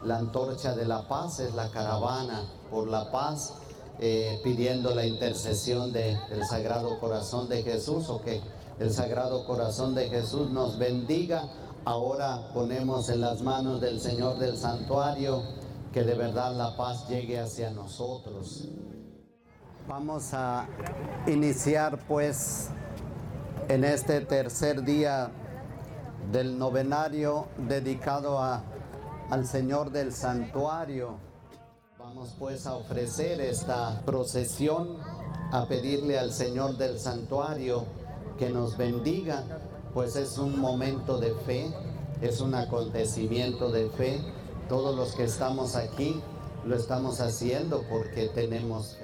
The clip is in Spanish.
La antorcha de la paz es la caravana por la paz, pidiendo la intercesión del Sagrado Corazón de Jesús, o que el Sagrado Corazón de Jesús nos bendiga. Ahora ponemos en las manos del Señor del Santuario que de verdad la paz llegue hacia nosotros. Vamos a iniciar pues en este tercer día del novenario dedicado al Señor del Santuario. Vamos pues a ofrecer esta procesión, a pedirle al Señor del Santuario que nos bendiga, pues es un momento de fe, es un acontecimiento de fe. Todos los que estamos aquí lo estamos haciendo porque tenemos fe.